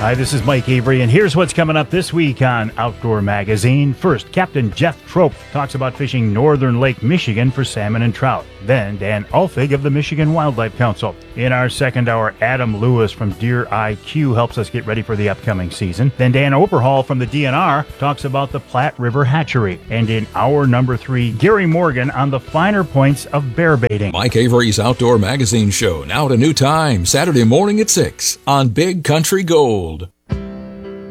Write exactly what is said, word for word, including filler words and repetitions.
Hi, this is Mike Avery, and here's what's coming up this week on Outdoor Magazine. First, Captain Jeff Trope talks about fishing northern Lake Michigan for salmon and trout. Then, Dan Alfig of the Michigan Wildlife Council. In our second hour, Adam Lewis from Deer I Q helps us get ready for the upcoming season. Then Dan Oberhall from the D N R talks about the Platte River Hatchery. And in hour number three, Gary Morgan on the finer points of bear baiting. Mike Avery's Outdoor Magazine Show, now at a new time, Saturday morning at six on Big Country Gold.